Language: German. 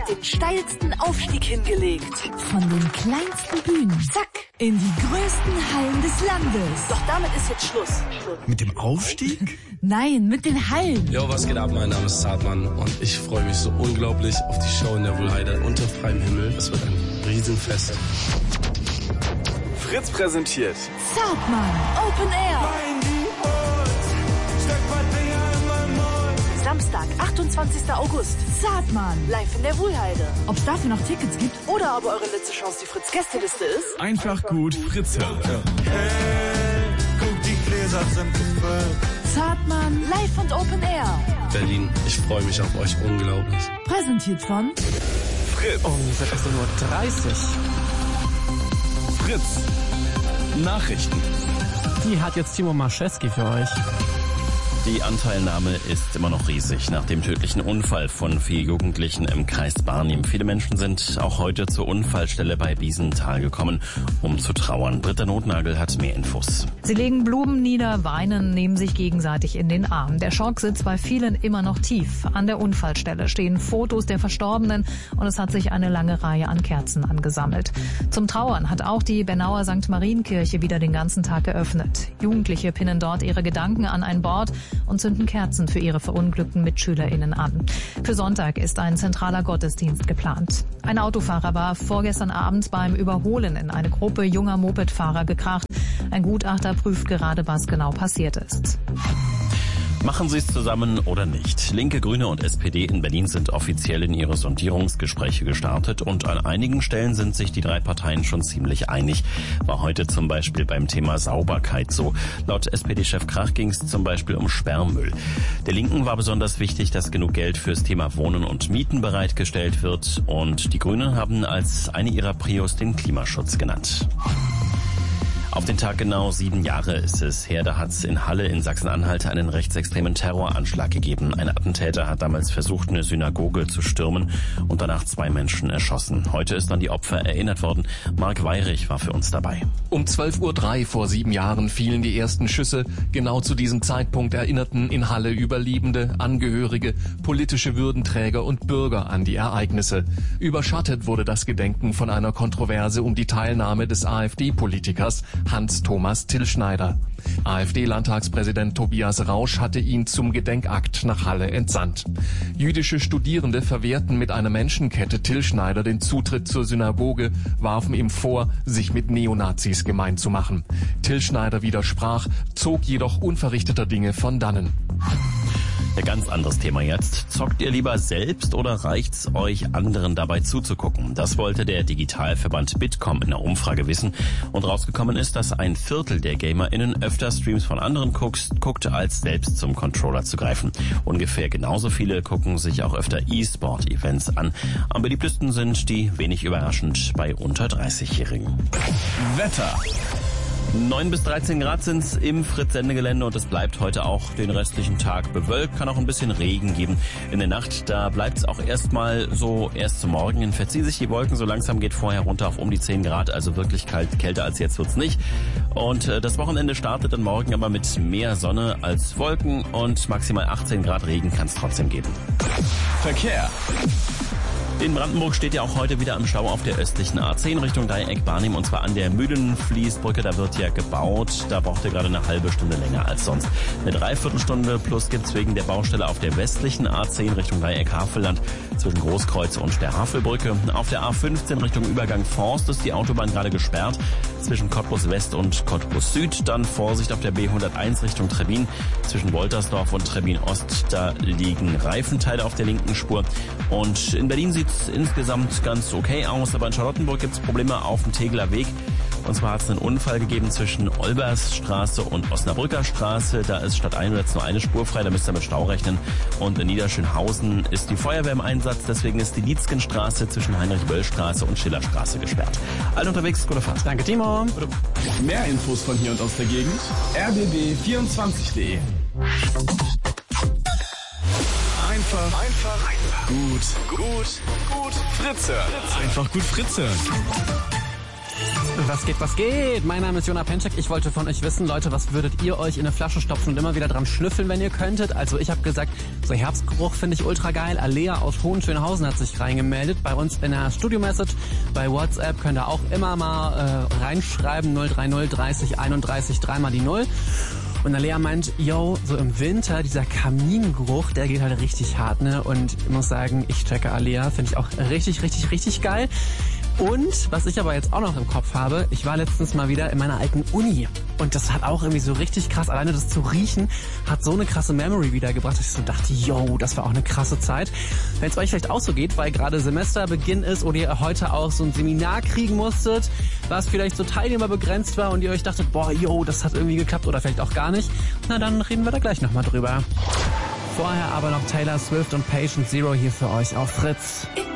den steilsten Aufstieg hingelegt. Von den kleinsten Bühnen, Zack, in die größten Hallen des Landes. Doch damit ist jetzt Schluss. Mit dem Aufstieg? Nein, mit den Hallen. Jo, was geht ab? Mein Name ist Zartmann und ich freue mich so unglaublich auf die Show in der Wuhlheide unter freiem Himmel. Es wird ein Riesenfest. Fritz präsentiert Zartmann, Open Air. Samstag, 28. August. Zartmann. Live in der Wuhlheide. Ob es dafür noch Tickets gibt? Oder ob eure letzte Chance die Fritz-Gästeliste ist? einfach gut Fritz hören. Hey, guck, die Gläser sind gefüllt. Zartmann, Live und Open Air. Berlin, ich freue mich auf euch unglaublich. präsentiert von Fritz. Um 6:30 Uhr. Fritz. Nachrichten. Die hat jetzt Timo Marschewski für euch. Die Anteilnahme ist immer noch riesig nach dem tödlichen Unfall von 4 Jugendlichen im Kreis Barnim. Viele Menschen sind auch heute zur Unfallstelle bei Biesenthal gekommen, um zu trauern. Britta Notnagel hat mehr Infos. Sie legen Blumen nieder, weinen, nehmen sich gegenseitig in den Arm. Der Schock sitzt bei vielen immer noch tief. An der Unfallstelle stehen Fotos der Verstorbenen und es hat sich eine lange Reihe an Kerzen angesammelt. Zum Trauern hat auch die Bernauer St. Marienkirche wieder den ganzen Tag geöffnet. Jugendliche pinnen dort ihre Gedanken an ein Board und zünden Kerzen für ihre verunglückten MitschülerInnen an. Für Sonntag ist ein zentraler Gottesdienst geplant. Ein Autofahrer war vorgestern Abend beim Überholen in eine Gruppe junger Mopedfahrer gekracht. Ein Gutachter prüft gerade, was genau passiert ist. Machen Sie es zusammen oder nicht? Linke, Grüne und SPD in Berlin sind offiziell in ihre Sondierungsgespräche gestartet und an einigen Stellen sind sich die 3 Parteien schon ziemlich einig. War heute zum Beispiel beim Thema Sauberkeit so. Laut SPD-Chef Krach ging es zum Beispiel um Sperrmüll. Der Linken war besonders wichtig, dass genug Geld fürs Thema Wohnen und Mieten bereitgestellt wird und die Grünen haben als eine ihrer Prios den Klimaschutz genannt. Auf den Tag genau 7 Jahre ist es her, da hat es in Halle in Sachsen-Anhalt einen rechtsextremen Terroranschlag gegeben. Ein Attentäter hat damals versucht, eine Synagoge zu stürmen und danach 2 Menschen erschossen. Heute ist an die Opfer erinnert worden. Marc Weirich war für uns dabei. Um 12:03 Uhr vor 7 Jahren fielen die ersten Schüsse. Genau zu diesem Zeitpunkt erinnerten in Halle Überlebende, Angehörige, politische Würdenträger und Bürger an die Ereignisse. Überschattet wurde das Gedenken von einer Kontroverse um die Teilnahme des AfD-Politikers Hans-Thomas Tillschneider. AfD-Landtagspräsident Tobias Rausch hatte ihn zum Gedenkakt nach Halle entsandt. Jüdische Studierende verwehrten mit einer Menschenkette Tillschneider den Zutritt zur Synagoge, warfen ihm vor, sich mit Neonazis gemein zu machen. Tillschneider widersprach, zog jedoch unverrichteter Dinge von dannen. Ein ganz anderes Thema jetzt. Zockt ihr lieber selbst oder reicht's euch, anderen dabei zuzugucken? Das wollte der Digitalverband Bitkom in einer Umfrage wissen. Und rausgekommen ist, dass 1/4 der GamerInnen öfter Streams von anderen guckt, als selbst zum Controller zu greifen. Ungefähr genauso viele gucken sich auch öfter E-Sport-Events an. Am beliebtesten sind die, wenig überraschend, bei unter 30-Jährigen. Wetter. 9 bis 13 Grad sind's im Fritz-Sendegelände und es bleibt heute auch den restlichen Tag bewölkt. Kann auch ein bisschen Regen geben in der Nacht. Da bleibt's auch erstmal so erst zum Morgen hin. Verziehen sich die Wolken so langsam, geht vorher runter auf um die 10 Grad. Also wirklich kalt, kälter als jetzt wird's nicht. Und das Wochenende startet dann morgen aber mit mehr Sonne als Wolken und maximal 18 Grad Regen kann's trotzdem geben. Verkehr. In Brandenburg steht ja auch heute wieder am Stau auf der östlichen A10 Richtung Dreieck Barnim und zwar an der Mühlenfließbrücke. Da wird ja gebaut. Da braucht ihr gerade eine halbe Stunde länger als sonst. Eine Dreiviertelstunde plus gibt's wegen der Baustelle auf der westlichen A10 Richtung Dreieck Havelland zwischen Großkreuz und der Havelbrücke. Auf der A15 Richtung Übergang Forst ist die Autobahn gerade gesperrt zwischen Cottbus West und Cottbus Süd. Dann Vorsicht auf der B101 Richtung Trebbin zwischen Woltersdorf und Trebbin Ost. Da liegen Reifenteile auf der linken Spur. Und in Berlin sieht's insgesamt ganz okay aus, aber in Charlottenburg gibt's Probleme auf dem Tegeler Weg. Und zwar hat es einen Unfall gegeben zwischen Olbersstraße und Osnabrücker Straße. Da ist statt ein jetzt nur eine Spur frei, da müsst ihr mit Stau rechnen. Und in Niederschönhausen ist die Feuerwehr im Einsatz, deswegen ist die Lietzkenstraße zwischen Heinrich-Böll-Straße und Schillerstraße gesperrt. Alle unterwegs, gute Fahrt. Danke, Timo. Mehr Infos von hier und aus der Gegend. rbb24.de. Einfach gut Fritz hören. Einfach gut Fritz hören. Was geht? Mein Name ist Jona Penczek. Ich wollte von euch wissen, Leute, was würdet ihr euch in eine Flasche stopfen und immer wieder dran schnüffeln, wenn ihr könntet? Also ich habe gesagt, so Herbstgeruch finde ich ultra geil. Alea aus Hohenschönhausen hat sich reingemeldet. Bei uns in der Studio-Message bei WhatsApp könnt ihr auch immer mal reinschreiben. 030 30 31 3 mal die 0. Und Alea meint, yo, so im Winter, dieser Kamingeruch, der geht halt richtig hart, ne? Und ich muss sagen, ich checke Alea, finde ich auch richtig, richtig, richtig geil. Und was ich aber jetzt auch noch im Kopf habe, ich war letztens mal wieder in meiner alten Uni und das hat auch irgendwie so richtig krass, alleine das zu riechen, hat so eine krasse Memory wiedergebracht, dass ich so dachte, yo, das war auch eine krasse Zeit. Wenn es euch vielleicht auch so geht, weil gerade Semesterbeginn ist oder ihr heute auch so ein Seminar kriegen musstet, was vielleicht so teilnehmerbegrenzt war und ihr euch dachtet, boah, yo, das hat irgendwie geklappt oder vielleicht auch gar nicht, na dann reden wir da gleich nochmal drüber. Vorher aber noch Taylor Swift und Patient Zero hier für euch auf Fritz.